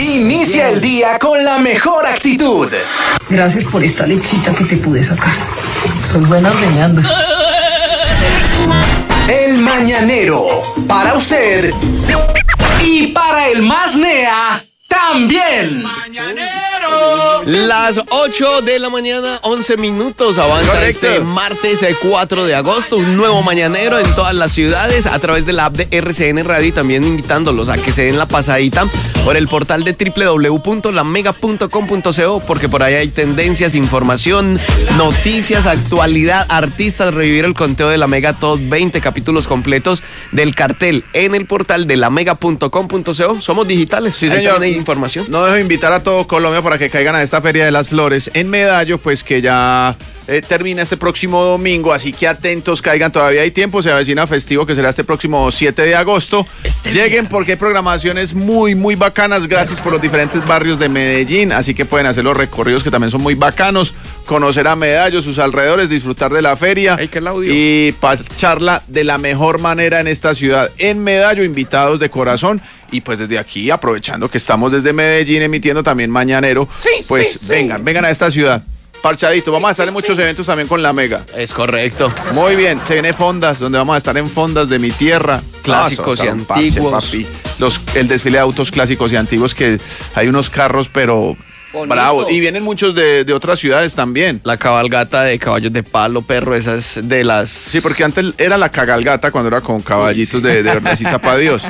Inicia el día con la mejor actitud. Gracias por esta lechita que te pude sacar. Soy buena ordeñando. El Mañanero, para usted y para el más nea también. Las 8 de la mañana, 11 minutos. Avanza Correcto. este martes 4 de agosto. Un nuevo mañanero en todas las ciudades a través de la app de RCN Radio y también invitándolos a que se den la pasadita por el portal de www.lamega.com.co porque por ahí hay tendencias, información, noticias, actualidad, artistas, revivir el conteo de La Mega, todos 20 capítulos completos del cartel en el portal de lamega.com.co. Somos digitales. Sí, Ahí señor. también hay información. No dejo invitar a todo Colombia para que caigan a esta Feria de las Flores en Medallo, pues que ya termina este próximo domingo, así que atentos, caigan, todavía hay tiempo, se avecina festivo que será este próximo 7 de agosto. Lleguen porque hay programaciones muy, muy bacanas, gratis por los diferentes barrios de Medellín, así que pueden hacer los recorridos que también son muy bacanos, conocer a Medallo, sus alrededores, disfrutar de la feria y pasarla de la mejor manera en esta ciudad. En Medallo, invitados de corazón. Y pues desde aquí, aprovechando que estamos desde Medellín emitiendo también Mañanero, vengan a esta ciudad. Parchadito, vamos a estar en muchos eventos también con La Mega. Es correcto. Muy bien, se viene Fondas, donde vamos a estar en Fondas de mi tierra. Clásicos y antiguos. El desfile de autos clásicos y antiguos, que hay unos carros, pero bonito. Bravos. Y vienen muchos de otras ciudades también. La cabalgata de caballos de palo, perro, esas de las... Sí, porque antes era la cagalgata cuando era con caballitos de verdecita para Dios.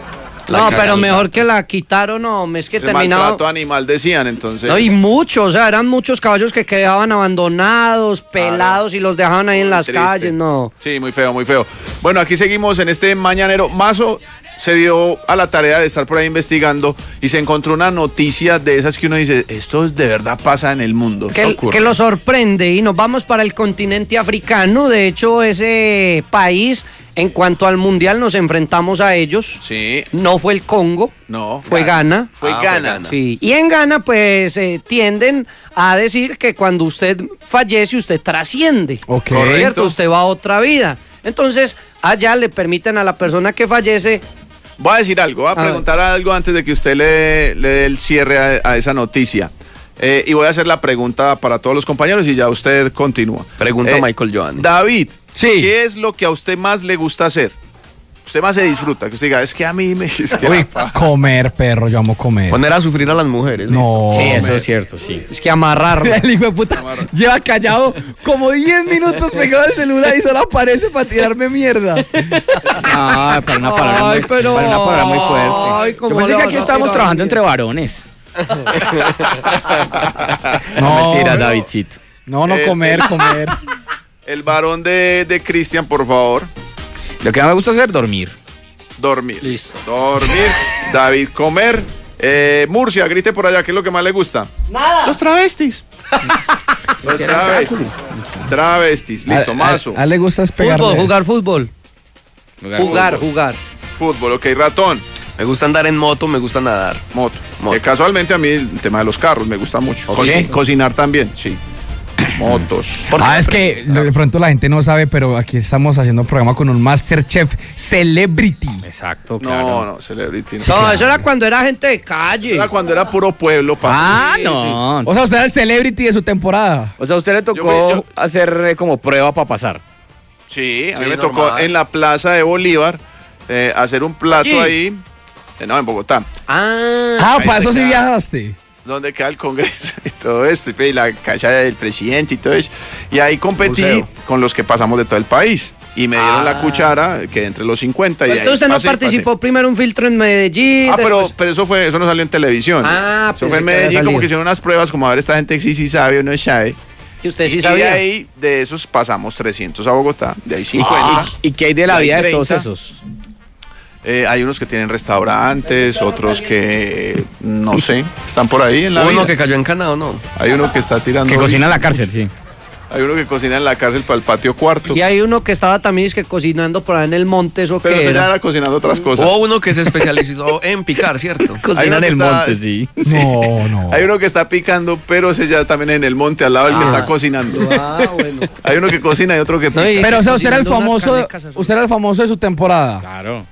No, pero mejor que la quitaron, no, es que El terminaba... maltrato animal decían, entonces. No, y muchos, o sea, eran muchos caballos que quedaban abandonados, pelados y los dejaban ahí en las triste. calles, no. Sí, muy feo, muy feo. Bueno, aquí seguimos en este Mañanero. Mazo se dio a la tarea de estar por ahí investigando y se encontró una noticia de esas que uno dice, esto de verdad pasa en el mundo. Que lo sorprende, y nos vamos para el continente africano. De hecho, ese país, en cuanto al mundial, nos enfrentamos a ellos. Sí. No fue el Congo. No. Fue Ghana. Fue Ghana. Sí. Y en Ghana, pues, tienden a decir que cuando usted fallece, usted trasciende. Ok. ¿Cierto? Usted va a otra vida. Entonces, allá le permiten a la persona que fallece... Voy a decir algo, voy a preguntar algo antes de que usted le dé el cierre a esa noticia. Y voy a hacer la pregunta para todos los compañeros y ya usted continúa. Pregunta Michael Joan. David, sí. ¿Qué es lo que a usted más le gusta hacer? Usted más se disfruta, que usted diga, es que a mí me... Es que Uy, comer, perro, yo amo comer. Poner a sufrir a las mujeres. No. Sí, eso es cierto, sí. Es que amarrarlo. El hijo de puta lleva callado como 10 minutos pegado al celular y solo aparece para tirarme mierda. No, para una palabra Ay, pero... para una palabra muy fuerte. Ay, Yo ¿cómo pensé le que vas aquí a estábamos tirar trabajando entre mierda? varones. No, Mentira, no. Davidcito. No, comer. El varón de Cristian, por favor. Lo que más me gusta hacer, dormir. Dormir. Listo. Dormir. David, comer. Murcia, grite por allá, ¿qué es lo que más le gusta? Nada. Los travestis. Los travestis. Travestis. Listo, Mazo. A él le gusta pegarle. Fútbol, jugar fútbol. Jugar. Fútbol, ok, ratón. Me gusta andar en moto, me gusta nadar. Moto. Moto. Casualmente a mí el tema de los carros me gusta mucho. Ok. Cocinar también, sí. Motos. Es que de pronto la gente no sabe, pero aquí estamos haciendo un programa con un Masterchef Celebrity. Exacto, claro. No, celebrity. No. No, eso era cuando era gente de calle. Era cuando era puro pueblo, papá. Ah, Sí, no. O sea, usted era el Celebrity de su temporada. O sea, a usted le tocó hacer como prueba para pasar. Sí, a mí Sí, me normal. tocó en la plaza de Bolívar hacer un plato Allí. ahí. No, en Bogotá. Ah, Ahí para se eso sí queda. viajaste. Donde queda el Congreso y todo esto, y la casa del presidente y todo eso. Y ahí competí Museo. con los que pasamos de todo el país. Y me dieron la cuchara, que entre los 50 y de ahí entonces usted no pasé. participó primero un filtro en Medellín. Pero eso no salió en televisión. Ah, eso fue en pensé que había Medellín, como salido. que hicieron unas pruebas, como a ver esta gente sí sabe o no sabe. Y usted sí Y sabía. de ahí, de esos pasamos 300 a Bogotá, de ahí 50. ¿Y qué hay de la De ahí vida de todos 30. esos? Hay unos que tienen restaurantes, otros que no sé, están por ahí en la Uno vida. que cayó en Cana o no. Hay uno que está tirando. Que cocina en la cárcel, sí. Hay uno que cocina en la cárcel para el patio cuarto. Y hay uno que estaba también es que cocinando por ahí en el monte, eso Pero que ese ya era. era cocinando otras cosas. O uno que se especializó en picar, ¿cierto? Cocina uno en que el está- monte, sí. Sí. No. Hay uno que está picando, pero ese ya también en el monte, al lado del que está cocinando. Ah, bueno. Hay uno que cocina y otro que pica. No, y- Pero o sea, usted era el cocinando unas famoso, canecas, usted era el famoso de su temporada. Claro.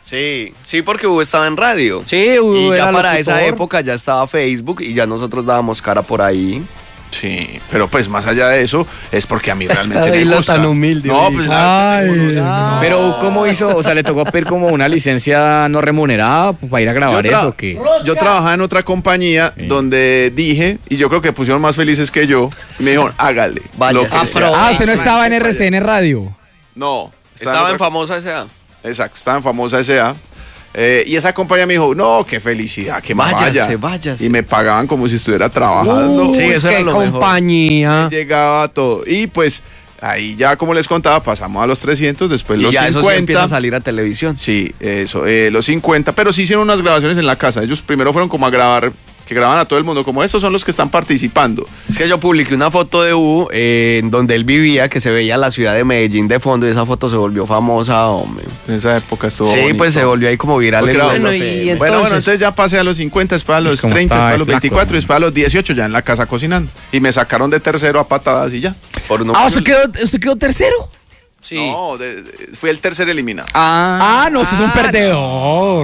Sí, sí, porque Hugo estaba en radio. Sí, Hugo y ya era para locutor. esa época ya estaba Facebook y ya nosotros dábamos cara por ahí. Sí, pero pues más allá de eso, es porque a mí realmente Ay, me lo gusta. tan humilde, No, oye. pues la Ay, Pero ¿cómo hizo? O sea, le tocó pedir como una licencia no remunerada para ir a grabar Yo tra- eso, ¿o qué? Yo trabajaba en otra compañía donde dije, y yo creo que pusieron más felices que yo, y me dijeron, hágale. Vaya, lo que ah, sea. pero- Usted no estaba en RCN Radio. No. Estaba en otra- famosa S.A. Exacto, estaba en famosa S.A. Y esa compañía me dijo, no, qué felicidad, que me Váyase, vaya. váyase. Y me pagaban como si estuviera trabajando. Sí, eso era qué lo mejor. compañía. Llegaba todo. Y pues ahí ya, como les contaba, pasamos a los 300, después Y los ya 50. eso sí empieza a salir a televisión. Sí, eso, los 50, pero sí hicieron unas grabaciones en la casa. Ellos primero fueron como a grabar, que graban a todo el mundo, como estos son los que están participando. Es que yo publiqué una foto de Hugo en donde él vivía, que se veía la ciudad de Medellín de fondo y esa foto se volvió famosa, hombre. En esa época estuvo Sí, bonito. pues se volvió ahí como viral. Porque en era- Blue Bueno, FM. y Bueno, Entonces- entonces ya pasé a los 50, después a los ¿Cómo 30, estaba después a de los flaco, 24, no? después a los 18 ya en la casa cocinando. Y me sacaron de tercero a patadas y ya. Por uno- ¿Usted quedó tercero? Sí. No, fui el tercer eliminado. No, usted es un perdedor.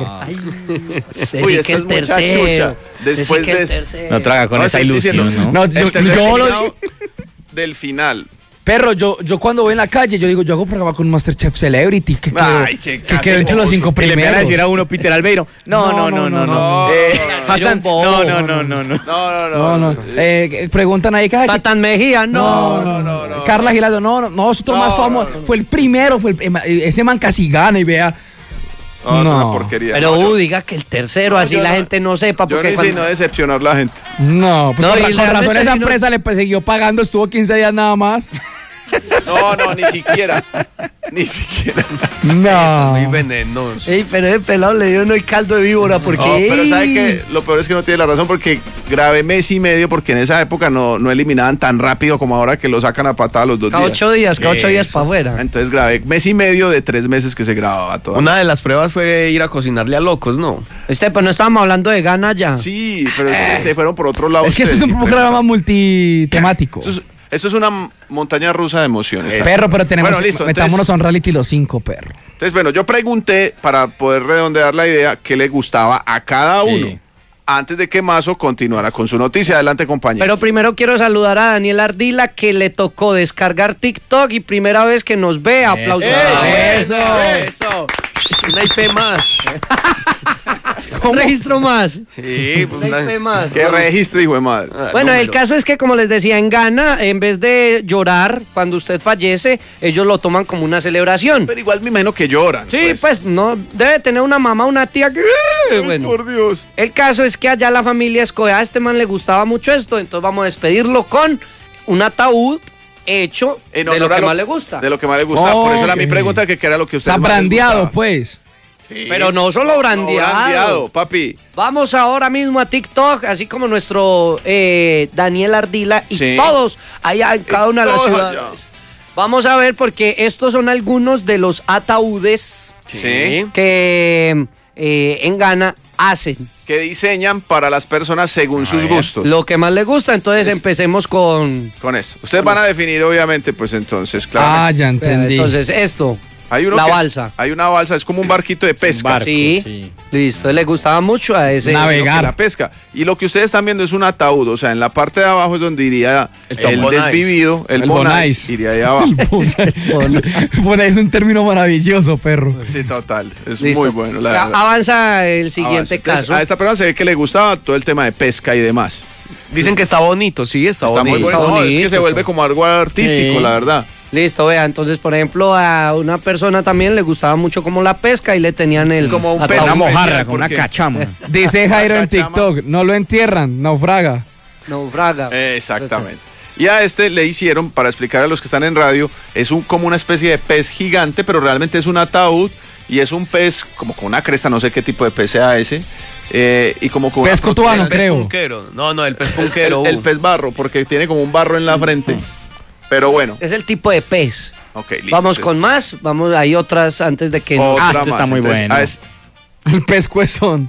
Uy, esta es mucha chucha. Después de... No traga con No, esa estoy ilusión, diciendo- ¿no? No, El tercer yo lo- eliminado del final. Perro, yo cuando voy en la calle, yo digo, yo hago programa con Masterchef Celebrity, que Ay, qué quedó entre los 5 Y le empiezan a primeros. decir a uno Peter Albeiro. No. no. Hassan, no. No. Preguntan ahí, Patan Mejía, no. No. Carla Gilado, no, nosotros más famoso. Fue el primero, ese man casi gana y vea. No, es No. una porquería. Pero No, yo- diga que el tercero, No, así yo la no- gente no sepa. Yo Porque no sé no decepcionar a la gente. No, pues No, con, y con realmente razón esa si no- empresa le siguió pagando, estuvo 15 días nada más. No, ni siquiera. Ni siquiera. No. Muy venenoso. Ey, pero ese pelado le dio no el caldo de víbora porque. No, pero ey, sabe que lo peor es que no tiene la razón porque grabé mes y medio porque en esa época no eliminaban tan rápido como ahora que lo sacan a patada los 2 Cada días. 8 días, cada 8 días Eso. para afuera. Entonces grabé mes y medio de 3 meses que se grababa todo. Una de las pruebas fue ir a cocinarle a locos, ¿no? Pues no estábamos hablando de Gana ya. Sí, pero es que se fueron por otro lado. Es que este es ustedes, un y programa multitemático. Eso es una montaña rusa de emociones. Perro, pero tenemos Bueno, listo, metámonos a un reality los 5, perro. Entonces, bueno, yo pregunté para poder redondear la idea qué le gustaba a cada uno. Antes de que Mazo continuara con su noticia. Adelante, compañero. Pero primero quiero saludar a Daniel Ardila, que le tocó descargar TikTok y primera vez que nos ve. Aplausos. Eso. Una IP más. Un registro más. Sí, pues Una IP más. ¿Qué registro, hijo de madre? Bueno, el número. caso es que, como les decía, en Ghana, en vez de llorar cuando usted fallece, ellos lo toman como una celebración. Pero igual me imagino que lloran. Sí, pues no, debe tener una mamá, una tía que... Ay, Bueno, por Dios. el caso es que allá la familia escoge, a este man le gustaba mucho esto, entonces vamos a despedirlo con un ataúd hecho En de lo honor que a más le gusta. De lo que más le gustaba. Por eso era mi Ok. pregunta, que era lo que usted Está brandeado, pues. Pero no solo brandeado. brandeado, papi. Vamos ahora mismo a TikTok, así como nuestro Daniel Ardila y Sí. todos allá en cada una de las todos ciudades. allá. Vamos a ver porque estos son algunos de los ataúdes Sí. que en Ghana hacen Que diseñan para las personas según sus gustos. lo que más les gusta. Entonces Es- empecemos con... Con eso. Ustedes van a definir, obviamente, pues entonces, claramente. Ya entendí. Entonces esto, Hay uno la que- balsa. Hay una balsa, es como un barquito de pesca. barco, Sí, sí. listo. Le gustaba mucho a ese. Navegar. Que la pesca. Y lo que ustedes están viendo es un ataúd. O sea, en la parte de abajo es donde iría el Bonais. desvivido, el El bonais, bonais. iría ahí abajo. Bueno, es un término maravilloso, perro. Sí, total. Es Listo. muy bueno, la verdad. Avanza el siguiente Entonces, caso. a esta persona se ve que le gustaba todo el tema de pesca y demás. Dicen que está bonito, sí, está Está muy bonito. bueno. No, es que bonito, se vuelve está. como algo artístico, Sí. la verdad. Listo, vea, entonces, por ejemplo, a una persona también le gustaba mucho como la pesca y le tenían el... Como un ataúd. pez Una especial, mojarra con una porque- cachama. Dice Jairo en Cachama. TikTok, no lo entierran, naufraga. Naufraga. Exactamente. Y a este le hicieron, para explicar a los que están en radio, es como una especie de pez gigante, pero realmente es un ataúd y es un pez como con una cresta, no sé qué tipo de pez sea ese, y como con Pez una cotubano, protección. creo. Punquero. No, el pez punquero. El pez barro, porque tiene como un barro en la frente. Pero bueno, Es el tipo de pez. ok, listo. Vamos con más, hay otras antes de que... otra este está más. muy Entonces, bueno. El pescuezón.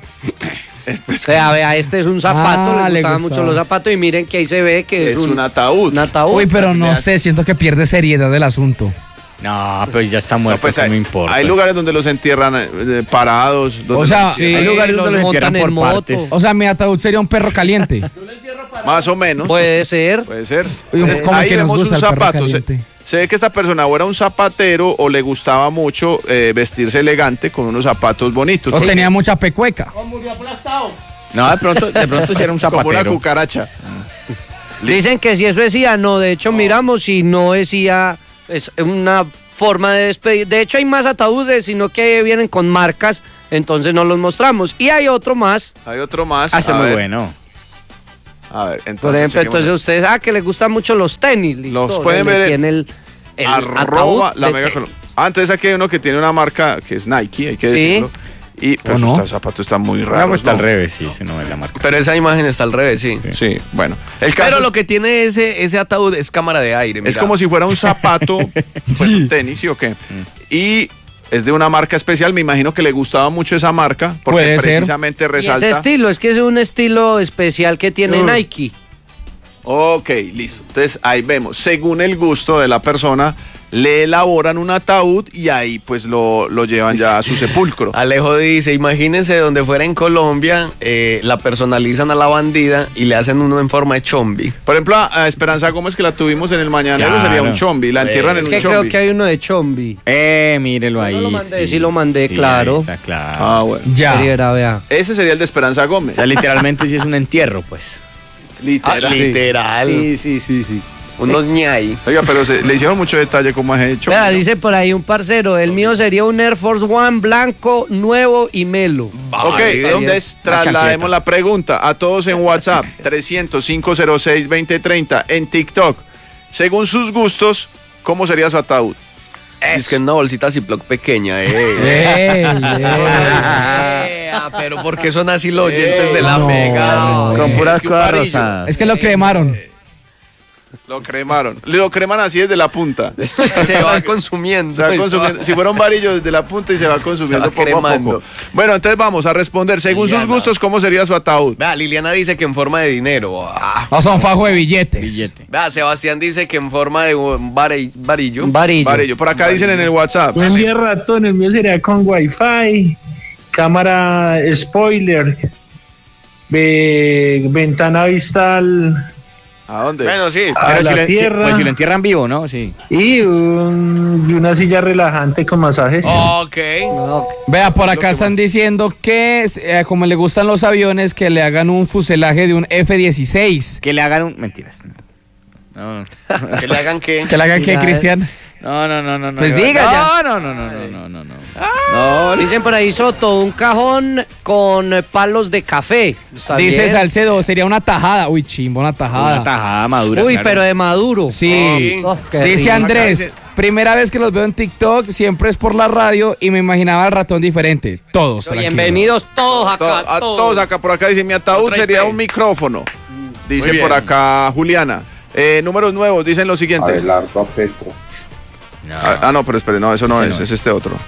Vea, este es un zapato, Ah, le le gustaban gustaba. mucho los zapatos y miren que ahí se ve que es un ataúd. un ataúd. Uy, pero Así no le sé, siento que pierde seriedad del asunto. No, pues ya está muerto, pues eso no importa. hay lugares donde los entierran parados. Donde O sea, Hay lugares donde los entierran por partes. O sea, mi ataúd sería un perro caliente. más o menos. Puede ser. Puede ser. Como Ahí que nos vemos gusta un el perro zapato. caliente. Se ve que esta persona o era un zapatero o le gustaba mucho vestirse elegante con unos zapatos bonitos. O tenía mucha pecueca. No, de pronto sí era un como una zapatero. cucaracha. Dicen que si eso decía, no, de hecho miramos si no decía, es una forma de despedir. De hecho hay más ataúdes, sino que vienen con marcas, entonces no los mostramos. Y hay otro más. Hay otro más. Ah, está A muy ver, bueno. A ver, entonces. Por ejemplo, chequemos. entonces ustedes, que les gustan mucho los tenis, listo. Los pueden le ver en tiene el Arroba ataúd la de Mega tenis. Colombia. Entonces aquí hay uno que tiene una marca que es Nike, hay que Sí. decirlo. Y pues no? el zapato está muy Ah, raro. pues está al revés, sí, ese no es la marca. Pero esa imagen está al revés, sí. Sí, bueno. El caso Pero es- lo que tiene ese ataúd es cámara de aire. es mira. como si fuera un zapato, pues un tenis, ¿sí o qué? Y es de una marca especial, me imagino que le gustaba mucho esa marca, porque Puede ser. precisamente Y ese resalta. estilo, es que es un estilo especial que tiene Nike. Ok, listo. Entonces ahí vemos, según el gusto de la persona, le elaboran un ataúd y ahí pues lo llevan ya a su sepulcro. Alejo dice, imagínense donde fuera en Colombia, la personalizan a la bandida y le hacen uno en forma de chombi. Por ejemplo, a Esperanza Gómez, que la tuvimos en el Mañanero, Claro. sería un chombi, la entierran en Es un que creo chombi. que hay uno de Chombi. Mírelo ahí. No lo mandé, sí lo mandé, claro. Ahí está, claro. Ah, bueno. Ya. Queriera, vea. Ese sería el de Esperanza O Gómez. sea, literalmente sí es un entierro, pues. Literal. Literal. Sí. Unos ñay. Oiga, pero le hicieron mucho detalle como es hecho. Vea, dice por ahí un parcero, el mío sería un Air Force One blanco, nuevo y melo. Ok, entonces traslademos la pregunta a todos en WhatsApp, 300-506-2030, en TikTok. Según sus gustos, ¿cómo sería su ataúd? Es que es una bolsita Ziploc pequeña, pero ¿por qué son así los oyentes de la no. Mega? Con es puras que un cosas varillo. rosadas. Es que lo cremaron. Lo cremaron. Lo creman así desde la punta. Se va consumiendo. Se va consumiendo. Si fuera un varillo desde la punta y se va consumiendo Se va poco a cremando. poco. Bueno, entonces vamos a responder. Según sus Liliana. gustos, ¿cómo sería su ataúd? Vea, Liliana dice que en forma de dinero. O son fajo de billetes. Billete. Vea, Sebastián dice que en forma de un varillo. Un varillo. Varillo. Por acá dicen en el WhatsApp. Buen día, ratón. El mío sería con Wi-Fi, cámara spoiler, ventana vista ¿A dónde? Bueno, sí. a Pero la si, tierra pues si lo entierran vivo, ¿no? Sí. y una silla relajante con masajes. Ok. Vea, por acá están diciendo que, como le gustan los aviones, que le hagan un fuselaje de un F-16. Que le hagan un... Mentiras. No, Que le hagan que. ¿Que le hagan qué, Mira, Cristian? no. Pues diga ya. No. Dicen por ahí, Soto, un cajón con palos de café. ¿Está Dice bien? Salcedo, sería una tajada. Uy, chimbo, una tajada. Una tajada madura. Uy, claro. pero de maduro. Sí. Oh, qué Dice rico. Andrés, Acá dice- primera vez que los veo en TikTok, siempre es por la radio y me imaginaba al ratón diferente. Todos, tranquilos. Bienvenidos todos acá. A todos acá, por acá dice, mi ataúd Otra sería IP. un micrófono. Dice Muy por bien. acá Juliana. Números nuevos, dicen lo siguiente. Abelardo a Petro. No, pero espere, no, eso no es, es este otro.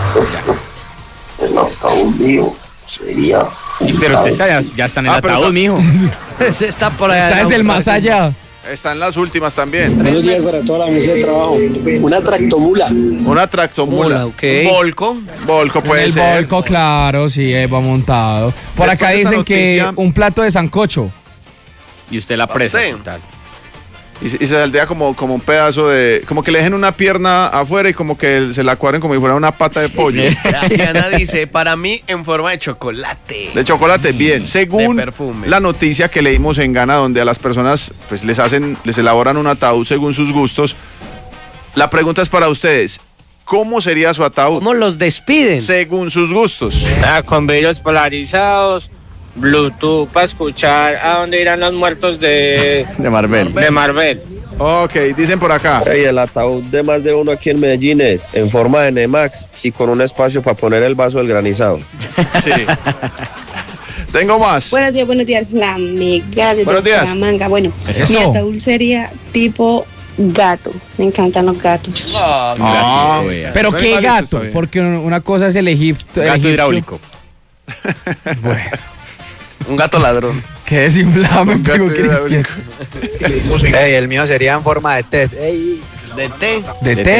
El ataúd mío sería. Pero usted ya está en el Ah, pero ataúd, está- mijo. Ese está por allá. Está desde el más allá. Están las últimas también. Buenos días para toda la mesa de trabajo. Una tractomula. Una tractomula. Mula, ok. Un Volco. Volco puede el ser. Volco, claro, sí, va montado. Por Después acá de esta dicen que noticia- un plato de sancocho. Y usted la presa. Sí. tal. Y se saldría como un pedazo de. Como que le dejen una pierna afuera y como que se la cuadren como si fuera una pata de pollo. Diana dice, para mí en forma de chocolate. De chocolate, bien. Según De perfume. la noticia que leímos en Ghana, donde a las personas pues les elaboran un ataúd según sus gustos. La pregunta es para ustedes: ¿cómo sería su ataúd ¿Cómo los despiden? según sus gustos? Con vidrios polarizados, Bluetooth para escuchar a dónde irán los muertos de Marvel. Marvel. Ok, dicen por acá. Y el ataúd de más de uno aquí en Medellín es en forma de Nemax y con un espacio para poner el vaso del granizado. Sí. Tengo más. Buenos días, la mega de Buenos días. Bucaramanga. Bueno, mi ataúd sería tipo gato. Me encantan los gatos. Ah, Pero no qué animalito, está gato, bien. porque una cosa es el egipto. Gato hidráulico. Bueno, Un gato ladrón. qué desinflado me gato pegó Cristian. hidráulico. El mío sería en forma de TED. De té. ¿De De té? teta.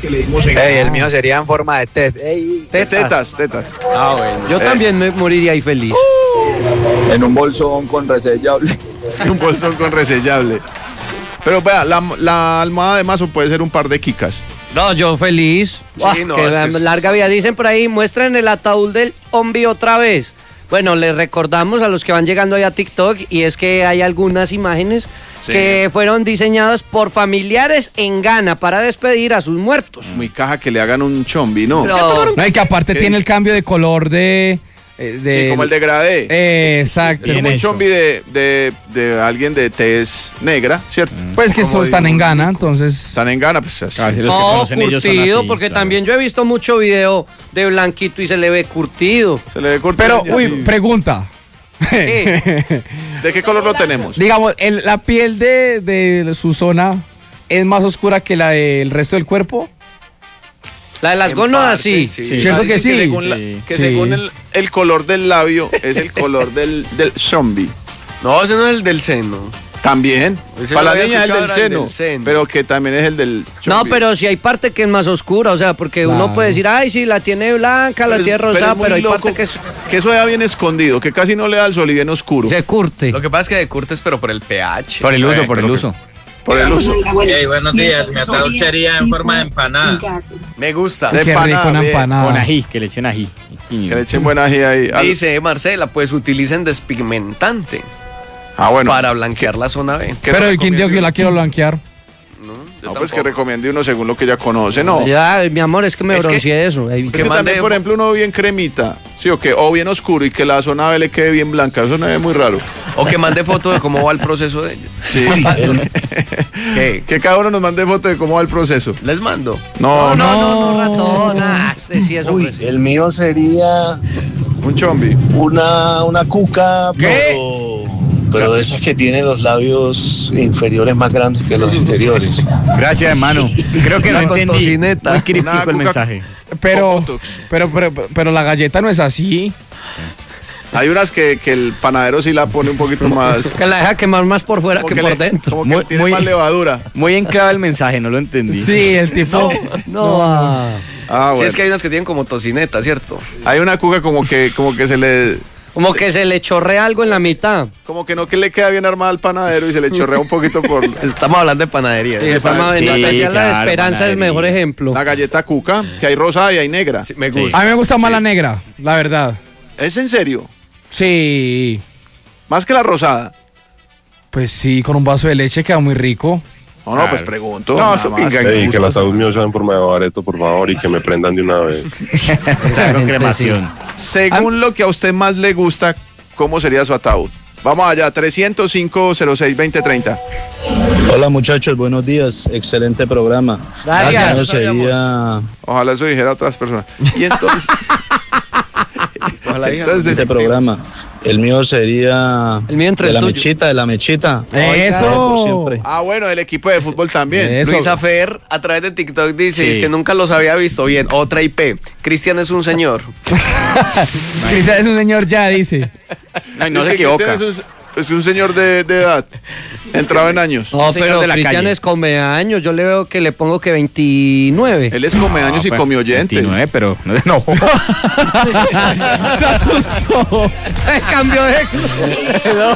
El mío sería en forma de Tetas. Ah, bueno. Yo también me moriría ahí feliz. En un bolsón con resellable. Sí, un bolsón con resellable. Pero vea, la almohada de mazo puede ser un par de quicas. No, yo feliz. Sí, no, que es que larga vida. Dicen por ahí, muestren el ataúd del Ombi otra vez. Bueno, les recordamos a los que van llegando ahí a TikTok, y es que hay algunas imágenes que fueron diseñadas por familiares en Ghana para despedir a sus muertos. Muy caja que le hagan un chombi, ¿no? No, y que aparte tiene el cambio de color de sí, como el degradé. Exacto. Es como un chombi de alguien de tez negra, ¿cierto? Pues que estos están en Ghana, entonces. Están en Ghana, pues así. No, curtido, porque también yo he visto mucho video de blanquito y se le ve curtido. Se le ve curtido. Pero, pregunta. ¿De qué color lo tenemos? Digamos, la piel de su zona es más oscura que la del resto del cuerpo. La de las gónadas, sí. Cierto que sí. Según el color del labio es el color del zombie. No, ese no es el del seno. También. Ese Para lo la había niña es el escuchado, del era el seno, del seno. pero que también es el del No, pero si hay parte que es más oscura, o sea, porque uno puede decir, ay, sí, la tiene blanca, la tiene rosada, pero hay parte que es... Que eso ya bien escondido, que casi no le da el sol y bien oscuro. Se curte. Lo que pasa es que de curtes, pero por el pH. Por el uso, por el uso. Por el uso. Hey, buenos días, mi ataúd sería en forma de empanada. Me gusta. De Qué rico una empanada. Con ají, que le echen ají. Que le echen buen ají ahí. Dice Marcela, pues utilicen despigmentante. Ah, bueno. Para blanquear la zona B. Pero el quien dijo que la quiero blanquear. No, pues que recomiende uno según lo que ya conoce, ¿no? Ya, mi amor, es que me bronceé eso. Es que también, por ejemplo, uno bien cremita, sí, o bien oscuro y que la zona B le quede bien blanca, eso no es muy raro. O que mande foto de cómo va el proceso de ella. Sí. Que cada uno nos mande foto de cómo va el proceso. Les mando. No, ratón. Sí, eso Uy, el mío sería un chombi. Una cuca, pero de esas que tienen los labios inferiores más grandes que los exteriores. Gracias, hermano. Creo que no entendí. Tocineta. Muy críptico el mensaje. Pero la galleta no es así. Hay unas que el panadero sí la pone un poquito más. Que la deja quemar más por fuera que por dentro. Como que tiene más levadura. Muy en clave el mensaje, no lo entendí. Sí, el tipo. No. Ah, bueno. Sí, es que hay unas que tienen como tocineta, ¿cierto? Hay una cuca como que se le... Como que se le chorrea algo en la mitad. Como que no que le queda bien armada al panadero y se le chorrea un poquito por... Estamos hablando de panadería. Sí, la de Esperanza es el mejor ejemplo. La galleta cuca, que hay rosada y hay negra. Sí, me gusta. A mí me gusta más la negra, la verdad. ¿Es en serio? Sí. ¿Más que la rosada? Pues sí, con un vaso de leche queda muy rico. No, pues pregunto. No, nada más. Ey, que el ataúd mío sea en forma de bareto, por favor, y que me prendan de una vez. Con cremación. Según lo que a usted más le gusta, ¿cómo sería su ataúd? Vamos allá, 305-06-2030. Hola muchachos, buenos días, excelente programa. Gracias. El mío sería Ojalá eso dijera a otras personas. Y entonces... este programa. El mío sería entre de la tuyo. mechita, de la mechita. Eso. Por siempre. Ah, bueno, el equipo de fútbol también. Eso. Luisa Fer, a través de TikTok, dice, es que nunca los había visto bien. Otra IP. Cristian es un señor. Cristian es un señor ya, dice. No Es se que equivoca. Cristian es un señor de edad, entrado en años. No, Señor pero de la Cristian calle. es come años. Yo le veo que le pongo que 29. Él es come años y pues, come oyentes. 29, pero no. Se asustó. Se cambió de...